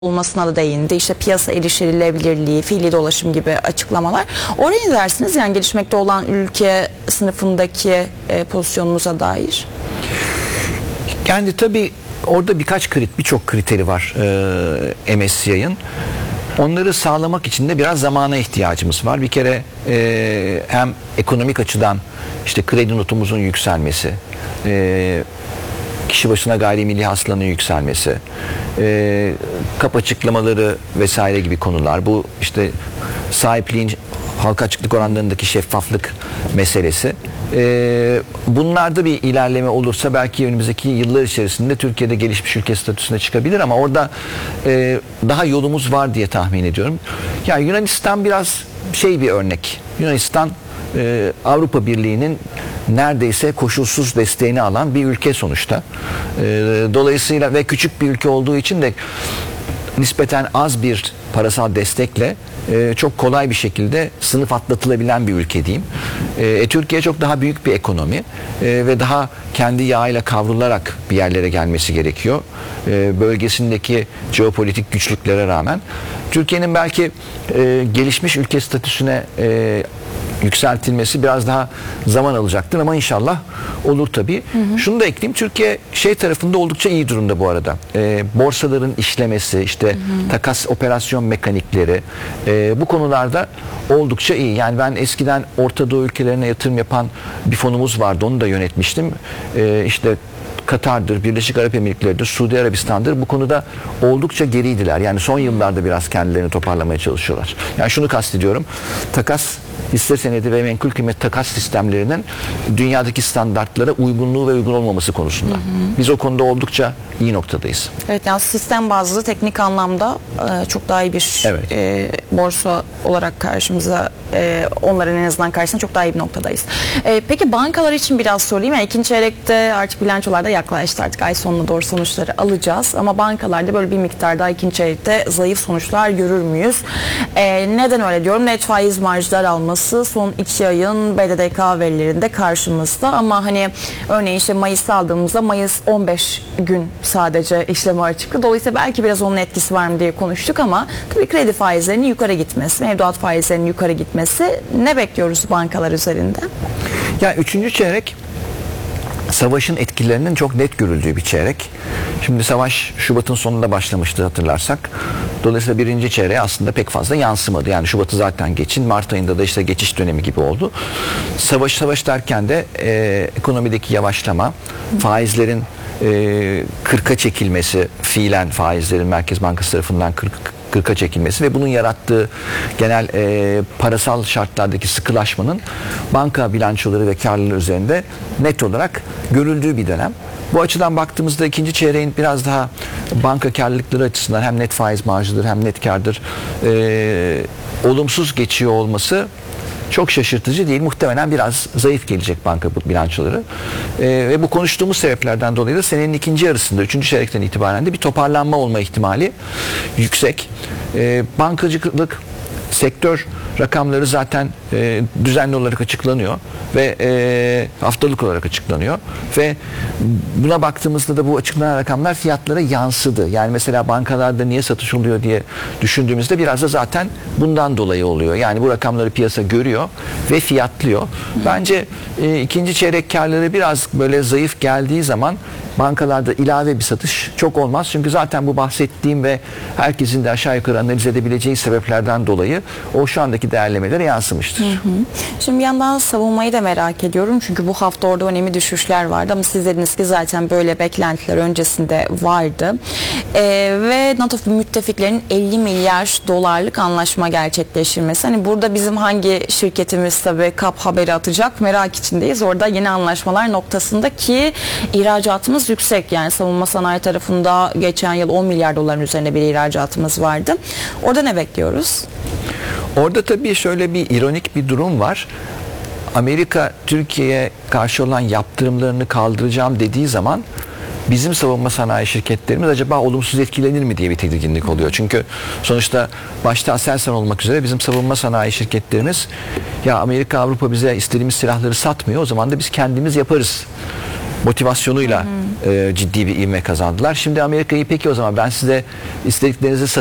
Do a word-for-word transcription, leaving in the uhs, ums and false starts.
olmasına da değindi. İşte piyasa erişilebilirliği, fiili dolaşım gibi açıklamalar. Oraya ne dersiniz? Yani gelişmekte olan ülke sınıfındaki e, pozisyonunuza dair. Yani tabii orada birkaç krit, birçok kriteri var e, M S C I'ın. Onları sağlamak için de biraz zamana ihtiyacımız var. Bir kere e, hem ekonomik açıdan işte kredi notumuzun yükselmesi, e, kişi başına gayrimilli hasılanın yükselmesi, e, kap açıklamaları vesaire gibi konular. Bu işte sahipliğin halka açıklık oranlarındaki şeffaflık meselesi. E, bunlarda bir ilerleme olursa belki önümüzdeki yıllar içerisinde Türkiye'de gelişmiş ülke statüsüne çıkabilir ama orada e, daha yolumuz var diye tahmin ediyorum. Yani Yunanistan biraz şey bir örnek. Yunanistan e, Avrupa Birliği'nin neredeyse koşulsuz desteğini alan bir ülke sonuçta. E, dolayısıyla ve küçük bir ülke olduğu için de nispeten az bir parasal destekle e, çok kolay bir şekilde sınıf atlatılabilen bir ülke diyeyim. E, Türkiye çok daha büyük bir ekonomi e, ve daha kendi yağıyla kavrularak bir yerlere gelmesi gerekiyor. E, bölgesindeki jeopolitik güçlüklere rağmen. Türkiye'nin belki e, gelişmiş ülke statüsüne e, yükseltilmesi biraz daha zaman alacaktır ama inşallah olur tabii. Hı hı. Şunu da ekleyeyim. Türkiye şey tarafında oldukça iyi durumda bu arada. E, borsaların işlemesi, işte hı hı. takas operasyon mekanikleri e, bu konularda oldukça iyi. Yani ben eskiden Orta Doğu ülkelerine yatırım yapan bir fonumuz vardı. Onu da yönetmiştim. E, işte Katar'dır, Birleşik Arap Emirlikleri'dir, Suudi Arabistan'dır. Bu konuda oldukça geriydiler. Yani son yıllarda biraz kendilerini toparlamaya çalışıyorlar. Yani şunu kastediyorum. Takas, hisse senedi ve menkul kıymet takas sistemlerinin dünyadaki standartlara uygunluğu ve uygun olmaması konusunda. Hı hı. Biz o konuda oldukça iyi noktadayız. Evet, yani sistem bazlı teknik anlamda e, çok daha iyi bir evet. e, borsa olarak karşımıza e, onların en azından karşısında çok daha iyi bir noktadayız. E, peki bankalar için biraz sorayım. Yani ikinci çeyrekte artık bilançolarda yaklaştı, artık ay sonuna doğru sonuçları alacağız ama bankalarda böyle bir miktar daha ikinci çeyrekte zayıf sonuçlar görür müyüz? E, neden öyle diyorum? Net faiz marjlar alması son iki ayın B D D K verilerinde karşımızda ama hani örneğin işte Mayıs'ta aldığımızda Mayıs on beş gün sadece işleme açıklı. Dolayısıyla belki biraz onun etkisi var mı diye konuştuk ama tabii kredi faizlerinin yukarı gitmesi, mevduat faizlerinin yukarı gitmesi, ne bekliyoruz bankalar üzerinde? Ya üçüncü çeyrek savaşın etkilerinin çok net görüldüğü bir çeyrek. Şimdi savaş Şubat'ın sonunda başlamıştı hatırlarsak. Dolayısıyla birinci çeyreğe aslında pek fazla yansımadı. Yani Şubat'ı zaten geçin. Mart ayında da işte geçiş dönemi gibi oldu. Savaş savaş derken de e, ekonomideki yavaşlama, faizlerin e, kırka çekilmesi, fiilen faizlerin Merkez Bankası tarafından kırk kırka çekilmesi ve bunun yarattığı genel e, parasal şartlardaki sıkılaşmanın banka bilançoları ve karlılığı üzerinde net olarak görüldüğü bir dönem. Bu açıdan baktığımızda ikinci çeyreğin biraz daha banka karlılıkları açısından hem net faiz marjıdır hem net kardır e, olumsuz geçiyor olması çok şaşırtıcı değil. Muhtemelen biraz zayıf gelecek banka bilançoları. Ee, ve bu konuştuğumuz sebeplerden dolayı da senenin ikinci yarısında, üçüncü çeyrekten itibaren de bir toparlanma olma ihtimali yüksek. Ee, bankacılık sektör rakamları zaten e, düzenli olarak açıklanıyor ve e, haftalık olarak açıklanıyor ve buna baktığımızda da bu açıklanan rakamlar fiyatlara yansıdı. Yani mesela bankalarda niye satış oluyor diye düşündüğümüzde biraz da zaten bundan dolayı oluyor. Yani bu rakamları piyasa görüyor ve fiyatlıyor. Bence e, ikinci çeyrek karları biraz böyle zayıf geldiği zaman bankalarda ilave bir satış çok olmaz. Çünkü zaten bu bahsettiğim ve herkesin de aşağı yukarı analiz edebileceği sebeplerden dolayı o şu andaki değerlemelere yansımıştır. Hı hı. Şimdi bir yandan savunmayı da merak ediyorum. Çünkü bu hafta orada önemli düşüşler vardı ama siz dediniz ki zaten böyle beklentiler öncesinde vardı. Ee, ve NATO müttefiklerin elli milyar dolarlık anlaşma gerçekleştirmesi. Hani burada bizim hangi şirketimiz tabii kap haberi atacak merak içindeyiz. Orada yeni anlaşmalar noktasında ki ihracatımız yüksek. Yani savunma sanayi tarafında geçen yıl on milyar doların üzerinde bir ihracatımız vardı. Orada ne bekliyoruz? Orada tabii şöyle bir ironik bir durum var. Amerika Türkiye'ye karşı olan yaptırımlarını kaldıracağım dediği zaman bizim savunma sanayi şirketlerimiz acaba olumsuz etkilenir mi diye bir tedirginlik oluyor. Çünkü sonuçta başta Aselsan olmak üzere bizim savunma sanayi şirketlerimiz ya Amerika Avrupa bize istediğimiz silahları satmıyor, o zaman da biz kendimiz yaparız motivasyonuyla e, ciddi bir ivme kazandılar. Şimdi Amerika'yı peki o zaman ben size istediklerinizi